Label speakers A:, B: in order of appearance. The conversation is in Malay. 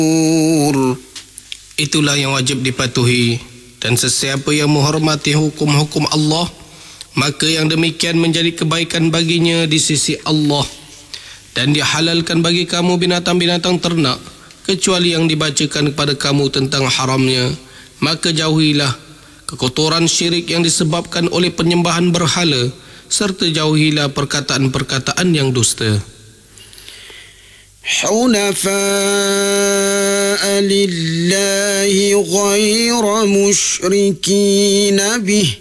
A: Itulah yang wajib dipatuhi, dan sesiapa yang menghormati hukum-hukum Allah, maka yang demikian menjadi kebaikan baginya di sisi Allah. Dan dihalalkan bagi kamu binatang-binatang ternak, kecuali yang dibacakan kepada kamu tentang haramnya. Maka jauhilah kekotoran syirik yang disebabkan oleh penyembahan berhala, serta jauhilah perkataan-perkataan yang dusta.
B: حنفاء لله غير مشركين به